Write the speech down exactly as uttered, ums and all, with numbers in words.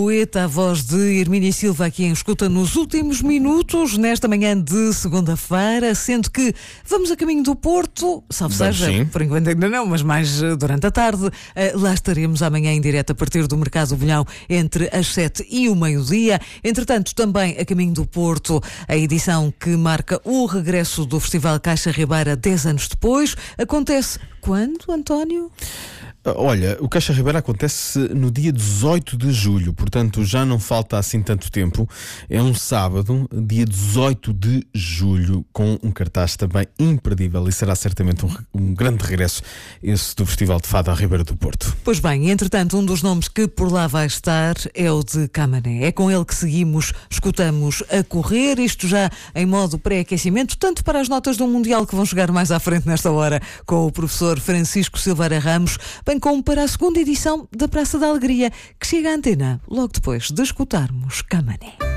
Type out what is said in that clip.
Poeta, a voz de Hermínia Silva aqui em escuta nos últimos minutos, nesta manhã de segunda-feira, sendo que vamos a caminho do Porto, salve seja, sim. por enquanto ainda não, mas mais uh, durante a tarde. Uh, lá estaremos amanhã em direto a partir do Mercado do Bolhão entre as sete e o meio-dia. Entretanto, também a caminho do Porto, a edição que marca o regresso do Festival Caixa Ribeira dez anos depois. Acontece quando, António? Olha, o Caixa Ribeira acontece no dia dezoito de julho, portanto já não falta assim tanto tempo. É um sábado, dia dezoito de julho, com um cartaz também imperdível e será certamente um, um grande regresso esse do Festival de Fado à Ribeira do Porto. Pois bem, entretanto, um dos nomes que por lá vai estar é o de Camané. É com ele que seguimos, escutamos a correr, isto já em modo pré-aquecimento, tanto para as notas do Mundial que vão chegar mais à frente nesta hora, com o professor Francisco Silveira Ramos, bem como para a segunda edição da Praça da Alegria, que chega à antena logo depois de escutarmos Camané.